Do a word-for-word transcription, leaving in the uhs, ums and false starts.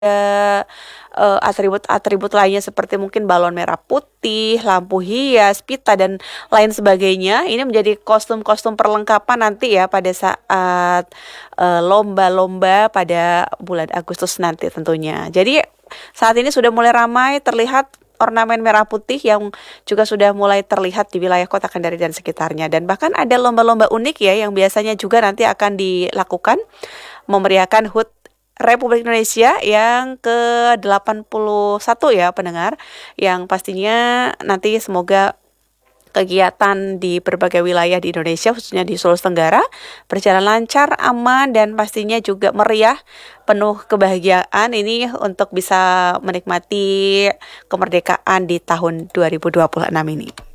Eee, eee, atribut-atribut lainnya seperti mungkin balon merah putih, lampu hias, pita, dan lain sebagainya. Ini menjadi kostum-kostum perlengkapan nanti ya pada saat, eee, lomba-lomba pada bulan Agustus nanti tentunya. Jadi saat ini sudah mulai ramai terlihat ornamen merah putih yang juga sudah mulai terlihat di wilayah Kota Kendari dan sekitarnya. Dan bahkan ada lomba-lomba unik ya yang biasanya juga nanti akan dilakukan, memeriahkan H U T Republik Indonesia yang ke delapan puluh satu ya pendengar, yang pastinya nanti semoga kegiatan di berbagai wilayah di Indonesia khususnya di Sulawesi Tenggara berjalan lancar, aman, dan pastinya juga meriah, penuh kebahagiaan ini untuk bisa menikmati kemerdekaan di tahun dua ribu dua puluh enam ini.